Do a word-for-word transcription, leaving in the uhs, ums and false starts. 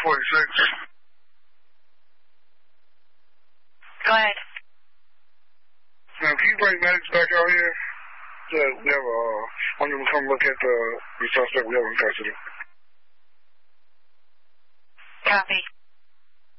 forty-six. Go ahead. Now, can you bring medics back out here? Yeah, we have a, uh, want them to come look at the, the suspect we have in custody. Copy.